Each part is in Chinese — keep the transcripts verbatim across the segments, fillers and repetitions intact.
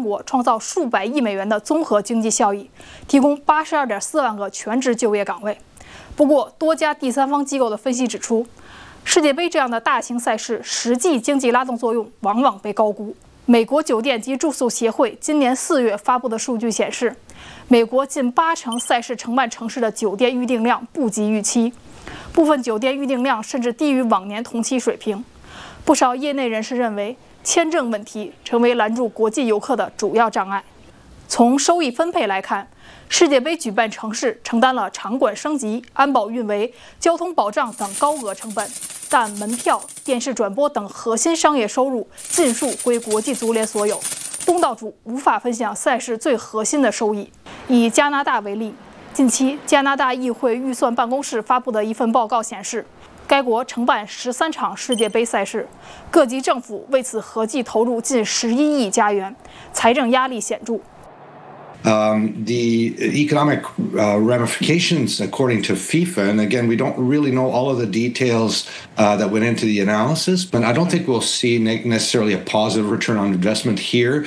国创造数百亿美元的综合经济效益，提供八十二点四万个全职就业岗位。不过，多家第三方机构的分析指出，世界杯这样的大型赛事实际经济拉动作用往往被高估。美国酒店及住宿协会今年四月发布的数据显示，美国近八成赛事承办城市的酒店预订量不及预期，部分酒店预订量甚至低于往年同期水平。不少业内人士认为，签证问题成为拦住国际游客的主要障碍。从收益分配来看，世界杯举办城市承担了场馆升级、安保运维、交通保障等高额成本，但门票、电视转播等核心商业收入尽数归国际足联所有，东道主无法分享赛事最核心的收益。以加拿大为例，近期加拿大议会预算办公室发布的一份报告显示，该国承办十三场世界杯赛事，各级政府为此合计投入近十一亿加元，财政压力显著。 Um, the economic uh, ramifications, according to FIFA, and again, we don't really know all of the details uh, that went into the analysis, but I don't think we'll see necessarily a positive return on investment here.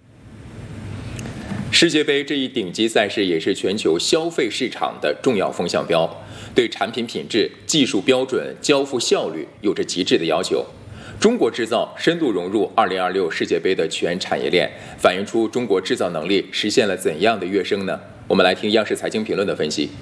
世界杯这一顶级赛事也是全球消费市场的重要风向标，对产品品质、技术标准、交付效率有着极致的要求。中国制造深度融入二零二六世界杯的全产业链，反映出中国制造能力实现了怎样的跃升呢？我们来听央视财经评论的分析。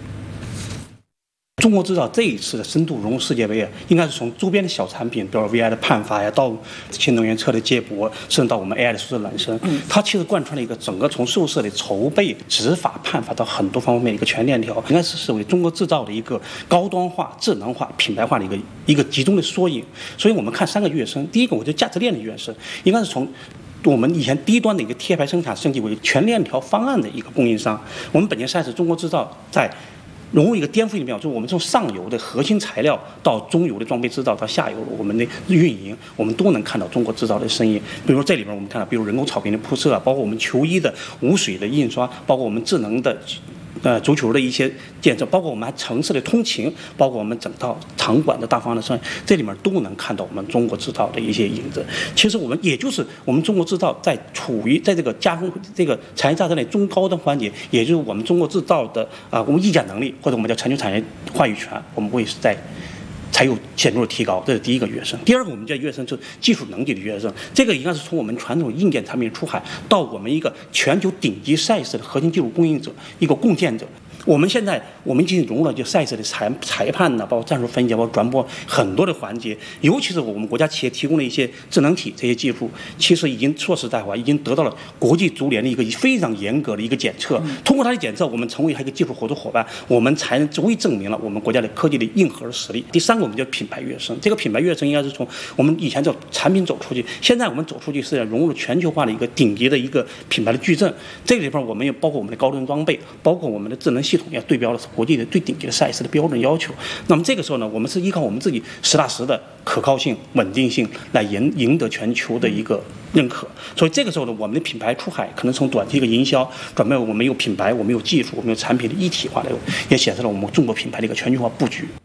中国制造这一次的深度融入世界杯啊，应该是从周边的小产品，比如 V I 的判罚呀，到新能源车的接驳，甚至到我们 A I 的数字孪生，它其实贯穿了一个整个从宿舍的筹备、执法、判罚到很多方面的一个全链条，应该是视为中国制造的一个高端化、智能化、品牌化的一个一个集中的缩影。所以我们看三个跃升，第一个我觉得价值链的跃升，应该是从我们以前低端的一个贴牌生产升级为全链条方案的一个供应商。我们本届赛事中国制造在融入一个颠覆性的表，就是我们从上游的核心材料到中游的装备制造，到下游我们的运营，我们都能看到中国制造的身影。比如这里边我们看到，比如人工草坪的铺设，包括我们球衣的无水的印刷，包括我们智能的呃足球的一些建设，包括我们还城市的通勤，包括我们整套场馆的大方案的设计，这里面都能看到我们中国制造的一些影子。其实我们也就是我们中国制造在处于在这个加工这个产业价值链中高端环节，也就是我们中国制造的啊、呃、我们议价能力，或者我们叫全球产业话语权，我们会是在才有显著的提高，这是第一个跃升。第二个我们叫跃升，就是技术能力的跃升。这个应该是从我们传统硬件产品出海，到我们一个全球顶级赛事的核心技术供应者，一个贡献者。我们现在我们已经融入了就赛事的裁裁判呢，包括战术分析，包括转播很多的环节，尤其是我们国家企业提供的一些智能体这些技术，其实已经说实在话，已经得到了国际足联的一个非常严格的一个检测。通过它的检测，我们成为一个技术合作伙伴，我们才能足以证明了我们国家的科技的硬核实力。第三个，我们叫品牌跃升。这个品牌跃升应该是从我们以前叫产品走出去，现在我们走出去是融入了全球化的一个顶级的一个品牌的矩阵。这个地方我们也包括我们的高端装备，包括我们的智能系统，也对标了国际的最顶级的赛事的标准要求。那么这个时候呢，我们是依靠我们自己实打实的可靠性、稳定性来赢赢得全球的一个认可。所以这个时候呢，我们的品牌出海可能从短期一个营销转变为我们有品牌，我们有技术，我们有产品的一体化的，也显示了我们中国品牌的一个全球化布局。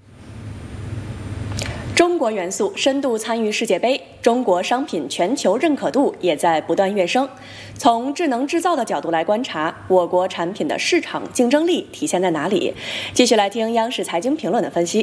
中国元素深度参与世界杯，中国商品全球认可度也在不断跃升。从智能制造的角度来观察，我国产品的市场竞争力体现在哪里？继续来听央视财经评论的分析。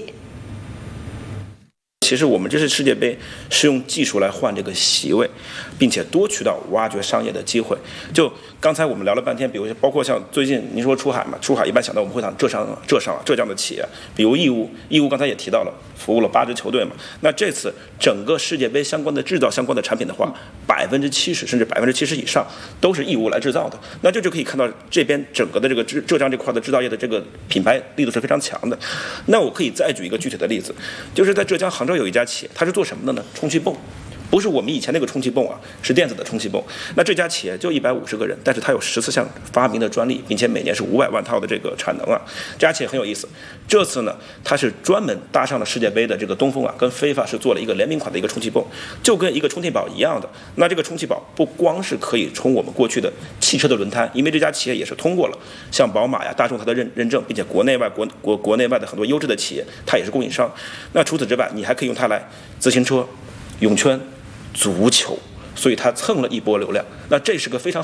其实我们这次世界杯是用技术来换这个席位，并且多渠道挖掘商业的机会。就刚才我们聊了半天，比如包括像最近您说出海嘛，出海一般想到我们会想浙商、浙商、浙江的企业，比如义乌，义乌刚才也提到了，服务了八支球队嘛。那这次整个世界杯相关的制造相关的产品的话，百分之七十甚至百分之七十以上都是义乌来制造的。那这就可以看到这边整个的这个浙浙江这块的制造业的这个品牌力度是非常强的。那我可以再举一个具体的例子，就是在浙江杭州有一家企业，它是做什么的呢？充气泵。不是我们以前那个充气泵啊，是电子的充气泵。那这家企业就一百五十个人，但是它有十四项发明的专利，并且每年是五百万套的这个产能啊。这家企业很有意思，这次呢，它是专门搭上了世界杯的这个东风啊，跟飞发是做了一个联名款的一个充气泵，就跟一个充气宝一样的。那这个充气宝不光是可以充我们过去的汽车的轮胎，因为这家企业也是通过了像宝马呀、大众它的认认证，并且国内外国国国内外的很多优质的企业，它也是供应商。那除此之外，你还可以用它来自行车、泳圈、足球，所以它蹭了一波流量。那这是个非常